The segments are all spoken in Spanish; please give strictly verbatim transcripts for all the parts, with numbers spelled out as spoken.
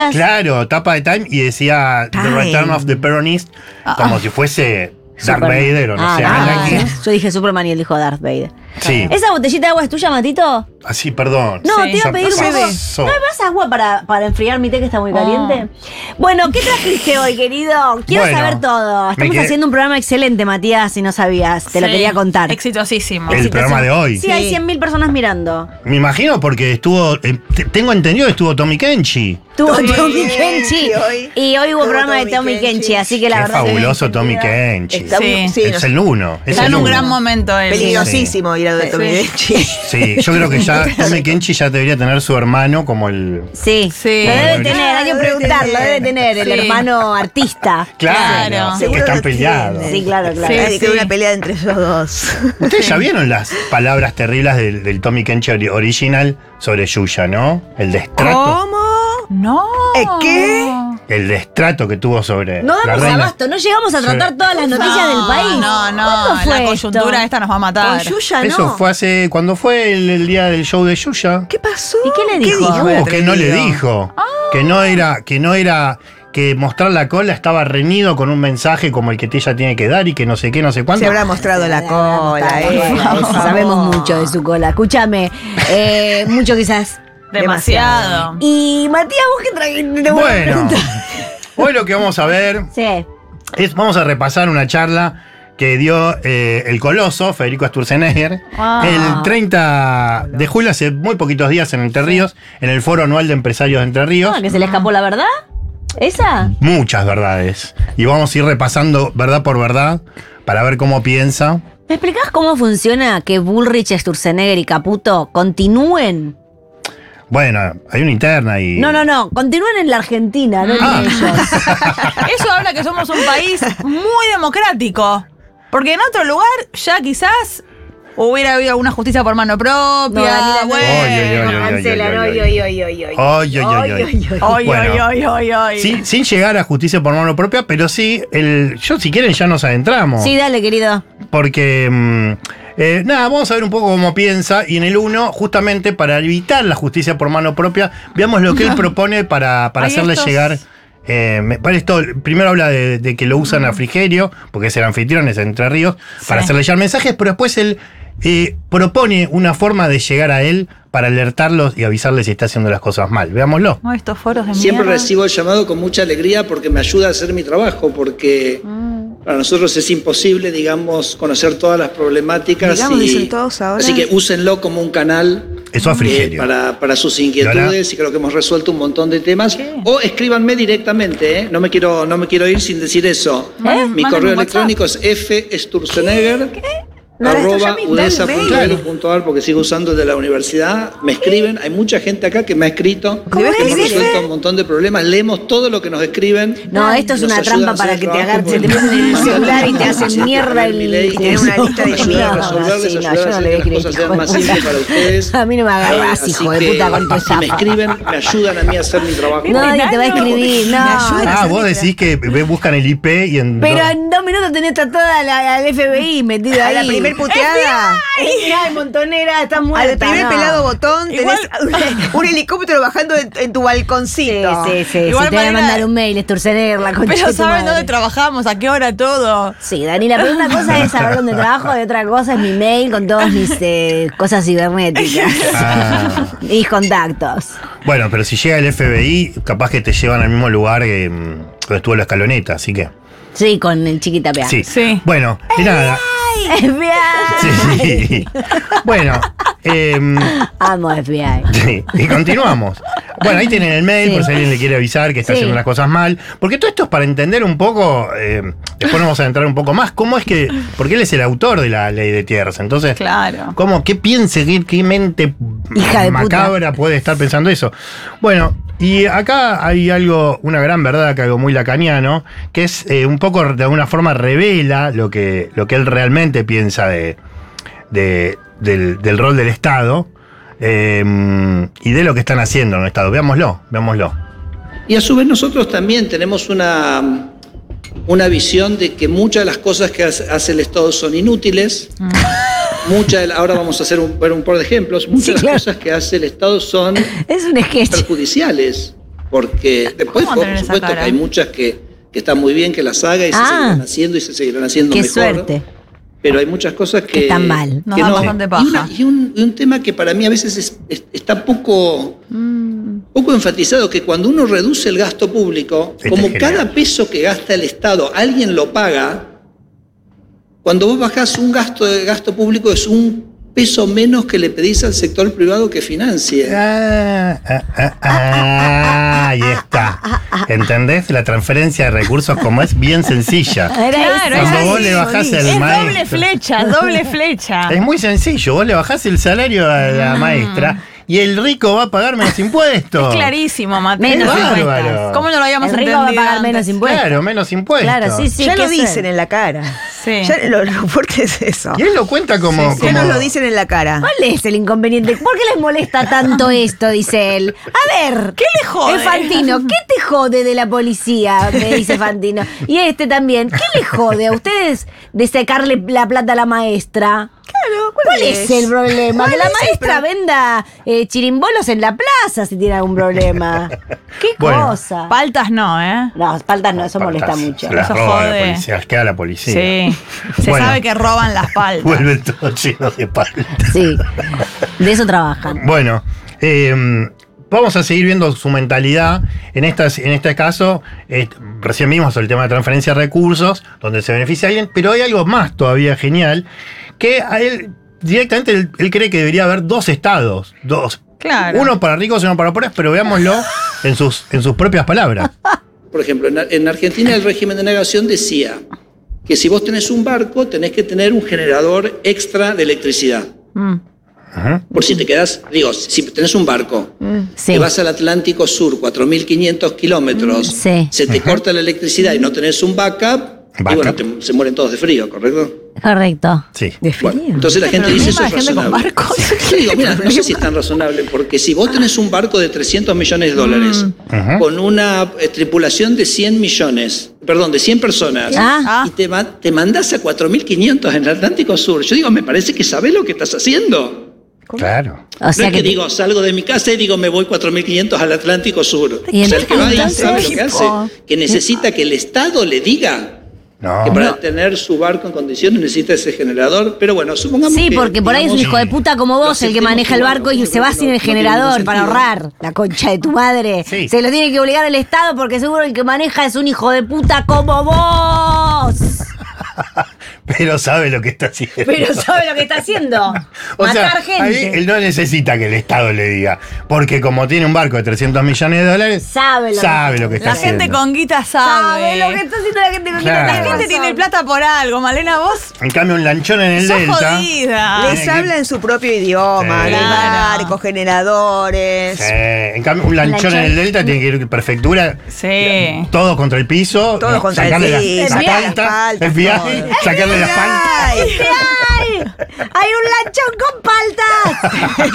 Claro, tapa de Time y decía Time. The Return of the Peronist, Ah. como si fuese Darth Superman. Vader o no Ah, sé, ah, Anakin. Yo dije Superman y él dijo Darth Vader. Sí. ¿Esa botellita de agua es tuya, Matito? Así, perdón. No, Sí. te iba a pedir un ¿Qué poco. pasó? ¿No me das agua para, para enfriar mi té que está muy caliente? Bueno, ¿qué trajiste hoy, querido? Quiero Bueno, saber todo. me Estamos quedé- haciendo un programa excelente, Matías, si no sabías. Te lo Sí, quería contar. Exitosísimo. El programa de hoy. Sí, hay cien mil personas mirando. Me imagino porque estuvo, eh, te- tengo entendido que estuvo Tommy Kenchi. Tuvo Tommy Tommy Kenchi. Kenchi. Y hoy hubo Tuvo programa de Tommy Tommy Kenchi, Kenchi. así que la Qué verdad. fabuloso que- Tommy Kenchi. Está Sí. muy- sí, Es nos- el uno. Es Está el en un uno. gran momento él. peligrosísimo ir a ver Tommy Kenchi. Sí, yo creo que ya Tommy Kenchi ya debería tener su hermano como el. Sí, Sí. lo debe Bueno, tener, hay que debe preguntarlo, tener. debe tener el Sí. hermano artista. Claro, Claro. que Seguro están lo peleados. tiene. Sí, claro, claro. Sí, Hay que sí. una pelea entre esos dos. Ustedes ya vieron las palabras terribles del, del Tommy Kenchi ori- original sobre Yuya, ¿no? El destrato. ¿Cómo? No. ¿Eh, qué? El destrato que tuvo sobre No la damos reina. abasto, no llegamos a tratar Sí. todas las noticias del país. No, no, ¿Cuándo fue la coyuntura esto? esta nos va a Con matar. Yuya, Eso ¿no? fue hace. Cuando fue el, el día del show de Yuya. ¿Qué pasó? ¿Y qué le dijo? No, el que no le atrevido? dijo. Que no era. Que no era. Que mostrar la cola estaba reñido con un mensaje como el que ella tiene que dar y que no sé qué, no sé cuánto. Se habrá mostrado la cola, eh. Eso, sabemos mucho de su cola. Escúchame, eh, mucho quizás. Demasiado. Y Matías, vos qué trajiste. Te voy a Bueno, preguntar. hoy lo que vamos a ver Sí. es. Vamos a repasar una charla que dio eh, el coloso, Federico Sturzenegger, Ah. el treinta de julio, hace muy poquitos días en Entre Ríos, en el Foro Anual de Empresarios de Entre Ríos. Ah, que se le escapó la verdad. ¿Esa? Muchas verdades. Y vamos a ir repasando verdad por verdad para ver cómo piensa. ¿Me explicás cómo funciona que Bullrich, Sturzenegger y Caputo continúen? Bueno, hay una interna y. No, no, no, continúen en la Argentina, no en Ah. ellos. Eso habla que somos un país muy democrático. Porque en otro lugar ya quizás hubiera habido alguna justicia por mano propia. No, Daniela, no. bueno. Oy, oy, oy, oy. Cancelan, oy, oy, oy, oy, oy, oy, oy. Oy, oy, oy, oy. Oy, Bueno. oy, oy, oy, oy. Sin, sin llegar a justicia por mano propia, pero sí, el, yo si quieren ya nos adentramos. Sí, dale, querido. Porque, mm, eh, nada, vamos a ver un poco cómo piensa. Y en el uno, justamente para evitar la justicia por mano propia, veamos lo que él propone para, para Ay, hacerle estos- llegar. Eh, me- para esto, primero habla de, de que lo usan a Frigerio, porque es el anfitrión, es Entre Ríos, para Sí. hacerle llegar mensajes, pero después él eh, propone una forma de llegar a él para alertarlos y avisarles si está haciendo las cosas mal. Veámoslo. No, estos foros de Siempre mierda. recibo el llamado con mucha alegría porque me ayuda a hacer mi trabajo, porque para nosotros es imposible, digamos, conocer todas las problemáticas. Digamos, y- dicen todos ahora. Así que úsenlo como un canal Eso a eh, Frigerio. para, para sus inquietudes y creo que hemos resuelto un montón de temas. O escríbanme directamente, ¿eh? no, me quiero, no me quiero ir sin decir eso. ¿Eh? Mi Mándenme correo un electrónico es fsturzenegger. No, esto ya arroba me da el udesa punto mail. edu punto ar porque sigo usando el de la universidad. Me escriben, hay mucha gente acá que me ha escrito. ¿Cómo Hemos es, resuelto Efe? un montón de problemas. Leemos todo lo que nos escriben. No, esto es Nos una ayudan trampa a hacer para el que te trabajo agarren, te porque- ponen en el celular y te Así hacen que mierda poner mi ley el. y tiene una lista de ayudar a no, resolverles, sí, no, ayudar yo a no hacer le que voy a las cosas sean más creer. simples para ustedes. A mí no me agarrás, Así hijo de que, puta, con tu si me estafa. escriben, me ayudan a mí a hacer mi trabajo. Nadie te va a escribir, no. Ah, vos decís que ve- buscan el I P y en. Pero en dos minutos tenés a toda la, al F B I metido A ahí. la primer puteada. Ay, montonera, está muerta. Al primer no. pelado botón tenés Igual- un, un helicóptero bajando en, en tu Sí, balconcito. sí, sí. Igual Si te voy a Marina- mandar un mail, Sturzenegger, la concha Pero de tu saben madre. dónde trabajamos, a qué hora todo. Sí, Daniela, pero una cosa es saber dónde trabajo y otra cosa es mi mail con todas mis eh, cosas cibernéticas. Ah. Mis contactos. Bueno, pero si llega el F B I, capaz que te llevan al mismo lugar que mm, donde estuvo la escaloneta, así que. Sí, con el chiquita pea. Sí. Sí. Bueno, y nada. F B I. Sí. Bueno, em, Amo F B I. sí, y continuamos. Bueno, ahí tienen el mail, Sí. por si alguien le quiere avisar que está Sí. haciendo las cosas mal. Porque todo esto es para entender un poco, eh, después nos vamos a entrar un poco más, cómo es que, porque él es el autor de la ley de tierras. Entonces, Claro. ¿cómo, qué piense, qué, qué mente Hija de puta. macabra puede estar pensando eso? Bueno, y acá hay algo, una gran verdad, que algo muy lacaniano, que es eh, un poco, de alguna forma, revela lo que, lo que él realmente piensa de, de- del, del rol del Estado eh, y de lo que están haciendo en el Estado. Veámoslo, veámoslo. Y a su vez nosotros también tenemos una, una visión de que muchas de las cosas que hace hace el Estado son inútiles. Muchas de la- ahora vamos a hacer un, ver un par de ejemplos. Muchas Sí, de las claro. cosas que hace el Estado son Es un sketch. perjudiciales. Porque después, ¿Cómo por tener esa supuesto, que cara? hay muchas que, que están muy bien que las haga y se Ah. seguirán haciendo y se seguirán haciendo Qué mejor. suerte. Pero hay muchas cosas que, Que están mal. Nos que da no. bastante Y, paja. una- y un, y un tema que para mí a veces es- es- está poco, poco enfatizado, que cuando uno reduce el gasto público, Este como es cada genial. peso que gasta el Estado, alguien lo paga, cuando vos bajás un gasto de gasto público es un peso menos que le pedís al sector privado que financie. Ah, ah, ah, ah, ahí está. ¿Entendés? La transferencia de recursos como es bien sencilla. Era Claro, eso. Cuando es vos así, le bajás es el doble maestro. flecha, doble flecha. Es muy sencillo, vos le bajás el salario a la maestra y el rico va a pagar menos impuestos. Es clarísimo, Mateo. Menos Qué impuestos. bárbaro. ¿Cómo no lo habíamos El rico entendido va a pagar antes? menos impuestos. Claro, menos impuestos. Claro, sí, sí. ya qué lo dicen suerte. en la cara. Sí. Ya lo, lo fuerte es eso. Y él lo cuenta como. Sí, sí. Ya como- nos lo dicen en la cara. ¿Cuál es el inconveniente? ¿Por qué les molesta tanto esto? Dice él. A ver. ¿Qué le jode? Eh, Fantino, ¿qué te jode de la policía? Me dice Fantino. Y este también. ¿Qué le jode a ustedes de sacarle la plata a la maestra? Claro, ¿Cuál es el problema? ¿Cuál Que la es el maestra pro- venda eh, chirimbolos en la plaza si tiene algún problema. ¿Qué Bueno. cosa? Paltas no, ¿eh? No, paltas no, eso molesta mucho. Se las Eso roba la jode. policía, las queda la policía. Sí. Se Bueno. sabe que roban las paltas. Vuelven todos llenos de paltas. Sí, de eso trabajan. Bueno, eh, vamos a seguir viendo su mentalidad. En, estas, en este caso, eh, recién vimos el tema de transferencia de recursos, donde se beneficia a alguien, pero hay algo más todavía genial, que a él directamente él, él cree que debería haber dos estados, dos. Claro. Uno para ricos y uno para pobres, pero veámoslo en sus, en sus propias palabras. Por ejemplo, en, en Argentina el régimen de negación decía que si vos tenés un barco, tenés que tener un generador extra de electricidad. Mm. Ajá. Por si te quedás, digo, si tenés un barco, Sí. que vas al Atlántico Sur, cuatro mil quinientos kilómetros, Sí. se te corta la electricidad y no tenés un backup, y Backup. bueno, te- se mueren todos de frío, ¿correcto? Correcto. Sí. Bueno, entonces la gente Pero dice el eso es problema de gente con razonable. barcos. Yo digo, mira, no sé si es tan razonable, porque si vos tenés un barco de trescientos millones de dólares, Ajá. con una eh, tripulación de cien millones, perdón, de cien personas, Ah. y te, ma- te mandás a cuatro mil quinientos en el Atlántico Sur, yo digo, me parece que sabés lo que estás haciendo. Claro. O No sea es que, que, digo, salgo de mi casa y digo, me voy cuatro mil quinientos al Atlántico Sur. Y O sea, el que va ahí entonces- sabe lo que hace, tipo- que necesita que el Estado le diga No. que para tener su barco en condiciones necesita ese generador, pero bueno, supongamos sí, que, porque por ahí es un digamos, hijo de puta como lo vos el que aceptemos maneja el igual, barco y yo se creo va que sin no- el no tiene generador ningún para sentido. ahorrar. La concha de tu madre. Sí. Se lo tiene que obligar el Estado porque seguro el que maneja es un hijo de puta como vos. Pero sabe lo que está haciendo. Pero sabe lo que está haciendo. O sea, Matar ahí gente. él no necesita que el Estado le diga. Porque como tiene un barco de trescientos millones de dólares, Sabe lo que- sabe lo que está La haciendo. gente con guita sabe. Sabe lo que está haciendo la gente con Claro. La gente tiene plata por algo, Malena, vos En cambio, un lanchón en el sos Delta. jodida. Les Tiene habla que- en su propio idioma, Sí. de Claro. barcos, generadores. Sí, en cambio, un lanchón, lanchón. en el Delta tiene que ir a prefectura. Sí. Todo contra el piso. Todo no, contra el sacarle la- piso, la F B I, palta, faltas, F B I, todo. sacarle la palta. Ay, ¡Ay! ¡Hay un lanchón con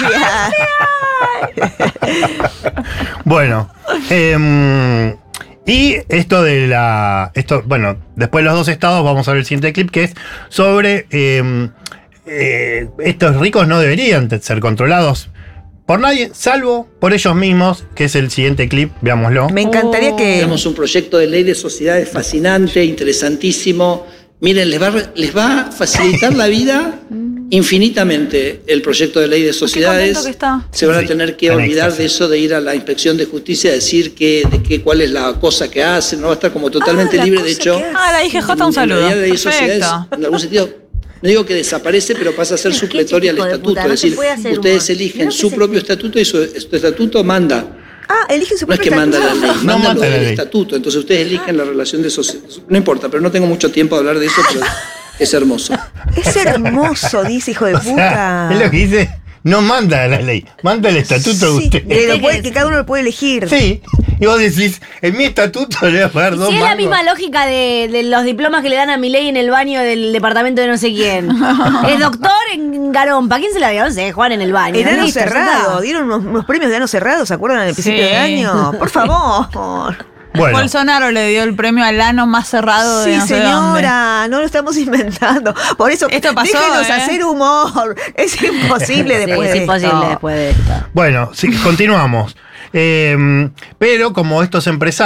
paltas! Bueno, em, y esto de la. Esto, bueno, después de los dos estados, vamos a ver el siguiente clip que es sobre. em, eh, estos ricos no deberían te- ser controlados por nadie, salvo por ellos mismos, que es el siguiente clip, veámoslo. me encantaría que. Tenemos un proyecto de ley de sociedades fascinante, interesantísimo. Miren, les va, a re- les va a facilitar la vida infinitamente el proyecto de ley de sociedades. contento que está. Se van a Sí, tener que en olvidar éxtasis. de eso de ir a la inspección de justicia a decir que, de que cuál es la cosa que hacen, no va a estar como totalmente Ah, la libre. De cosa hecho, que Ah, la I G J, un en saludo. realidad la ley de sociedades, Perfecto. en algún sentido, no digo que desaparece, pero pasa a ser Qué supletoria al hijo de estatuto. puta, no es se decir, puede hacer ustedes humor. eligen Mirá que su se- propio estatuto y su, su estatuto manda. Ah, eligen su No es propio que manda la ley, estatuto. No manda lo manda la del ley. estatuto. Entonces ustedes eligen la relación de sociedad. No importa, pero no tengo mucho tiempo de hablar de eso, pero es hermoso. Es hermoso, dice hijo de O sea, puta. es lo que dice, no manda la ley, manda el estatuto de Sí, usted. que, lo puede- que cada uno lo puede elegir. Sí, y vos decís, en mi estatuto le voy a pagar dos Si es la mangos. misma lógica de, de los diplomas que le dan a Milei en el baño del departamento de no sé quién. Es doctor en Garompa. ¿Quién se la dio? No sé, Juan en el baño. En ano Listo, ya cerrado, está. dieron unos, unos premios de ano cerrado, ¿se acuerdan al principio Sí. de año? Por favor. Bueno. Bolsonaro le dio el premio al ano más cerrado de Sí, no sé dónde. señora, no lo estamos inventando. Por eso, Esto pasó, déjenos ¿eh? hacer humor. Es imposible Sí, después es de imposible esto. después de esto. Bueno, sí, continuamos. Eh, pero como estos empresarios